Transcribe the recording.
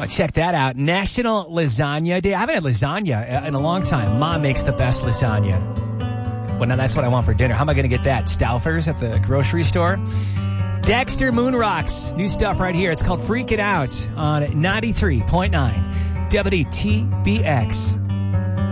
check that out. National Lasagna Day. I haven't had lasagna in a long time. Mom makes the best lasagna. Well, now that's what I want for dinner. How am I going to get that? Stouffer's at the grocery store? Dexter Moonrocks. New stuff right here. It's called Freaking Out on 93.9 WTBX.